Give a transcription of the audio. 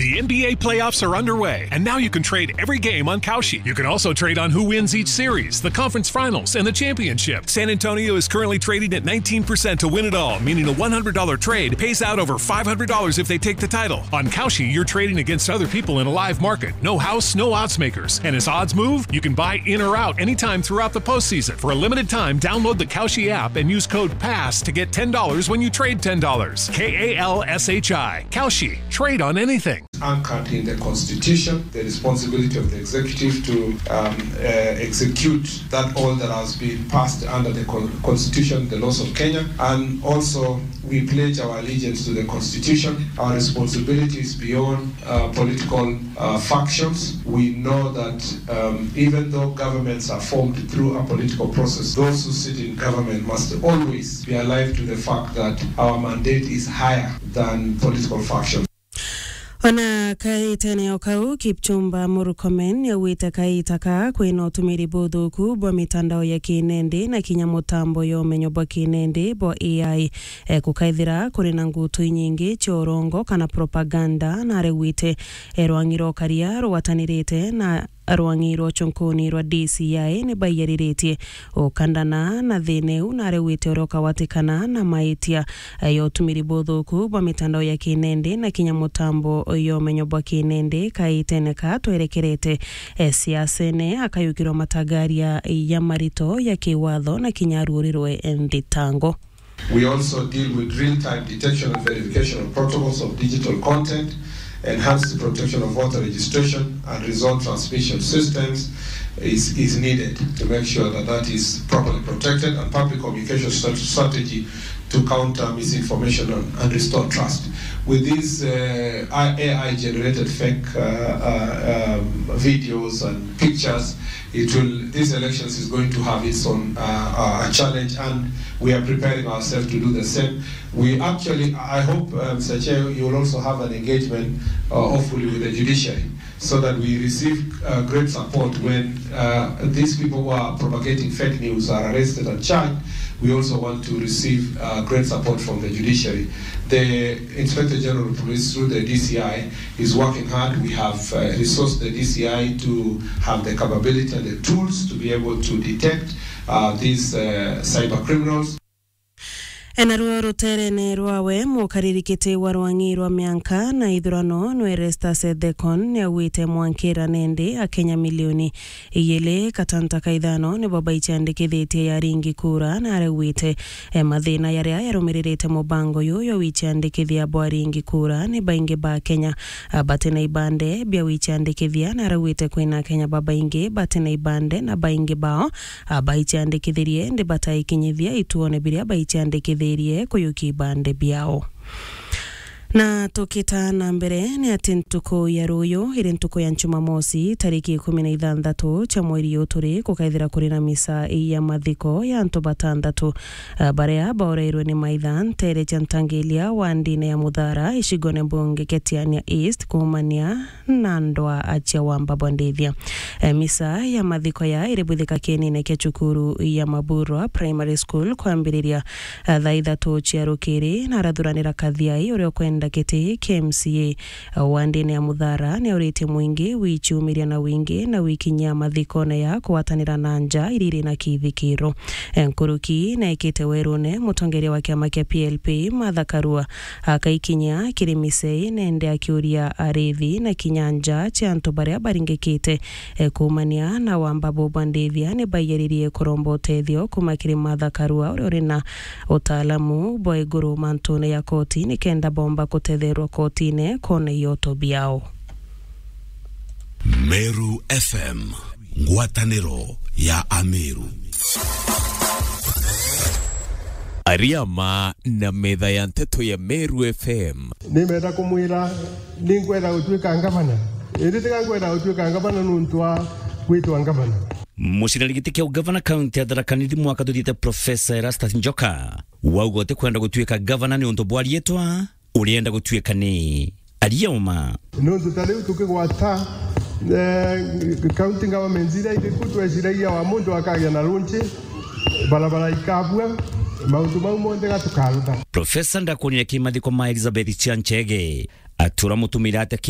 The NBA playoffs are underway, and now you can trade every game on Kalshi. You can also trade on who wins each series, the conference finals, and the championship. San Antonio is currently trading at 19% to win it all, meaning a $100 trade pays out over $500 if they take the title. On Kalshi, you're trading against other people in a live market. No house, no odds makers. And as odds move, you can buy in or out anytime throughout the postseason. For a limited time, download the Kalshi app and use code PASS to get $10 when you trade $10. KALSHI. Kalshi. Trade on anything. Anchored in the Constitution, the responsibility of the executive to execute that all that has been passed under the Constitution, the laws of Kenya, and also we pledge our allegiance to the Constitution. Our responsibility is beyond political factions. We know that even though governments are formed through a political process, those who sit in government must always be alive to the fact that our mandate is higher than political factions. Ona kaitene okau Kipchumba Murkomen ya wita kaitaka kwino tumiri bodhuku bwa mitandao ya kinende na kinyamutambo yo menyoba kinende bo AI kukaithira kuri na ngutu nyingi chorongo kana propaganda na rewite rwangiro karia rwatanirite na rwangiro chonkoni rwa DCI ni bayaririte okandana na theneu na rewite roka watikana na maitia yo tumiri bodhuku bwa mitandao ya kinende na kinyamutambo yo menyoba kinende kaitene ka twerekerete siasene akayukiro matagaria ya marito ya kiwatho na kinyarurirwe nditango. We also deal with real-time detection and verification of protocols of digital content, enhance the protection of voter registration and result transmission systems is needed to make sure that that is properly protected, and public communication strategy to counter misinformation and restore trust. With these AI-generated fake videos and pictures, this elections is going to have its own challenge, and we are preparing ourselves to do the same. We actually, I hope, Mr. Chair, you will also have an engagement, hopefully, with the judiciary, so that we receive great support when these people who are propagating fake news are arrested and charged. We also want to receive great support from the judiciary. The Inspector General of Police through the DCI is working hard. We have resourced the DCI to have the capability and the tools to be able to detect these cyber criminals. Enaruwa ruterene ruawe mukaririkite warwangirwa mianka na idhurano nweresta sedekon ya wite mwankira nende a Kenya milioni iyele katanta kaidhano ni baba ichandikithite ya ringi kura na are wite mathina yaria yarumiririte mubango yo wichandikithia bwa ringi kura ni baingi ba Kenya batena ibande bia wichandikithia na are wite kwina Kenya baba ingi batena ibande na baingi bao baichandikithirie ndi bataikinyithia ituone biria baichandikithia kuyuki bande biao. Na tokita na mbere ni ati ntuko ya ruyo iri ntuko ya Jumamosi tariki 16 cha mweri uturi kukaithira kuri na misa ya mathiko ya antu batandatu barea baoreirwe ni maithan tere chantangilia wa ndine ya Muthara ishigone mbunge Ketiania East kumania na ndwa achia wamba bondithia. Misa ya mathiko ya iributhika kienine kia cukuru ya Maburwa Primary School kwambiriria thaa 3 cia rukiri na rathuranira kathiai urio kwenda kiti KMCA wandine ya Muthara ni urite mwingi wichumiria na wingi na wikinya mathikone ya kuwatanira na nja iriri na kithikiro. Nkuruki na ikite werune mutongeria wa kiama kia PLP Martha Karua akaikinya kirimisei nende akiuria arithi na kinyanja cha antu baria baringikite kumania na wamba bobandithia ni bayeririe kurombo tethio kumakiri Martha Karua uri na utaalamu boiguru mantune ya koti ni kenda bomba kutetherwa kotine kone yoto biao. Meru FM, ngwataniro ya Ameru. Ariama na metha ya nteto ya Meru FM. Nimenda kumwira ningwenda gutuika ngavana. Iritika ngwenda gutuika ngavana nuntwa gwitwa ngavana. Mushirarigiti kia ugavana kaunti ya Tharaka Nithi mwaka tuthite Professor Erastus Njoka waugote kwenda gutuika gavana ni untu bwarietwa urienda gutuika ni Ariama nuntu tariu tukigwata county government ira ikutweciragia wa mundu akagia na lunchi barabara ikabua maundu mau monthe gatukaruta. Professor ndakuonire kimathiko ma Elizabeth Chianchege atura mutumira ate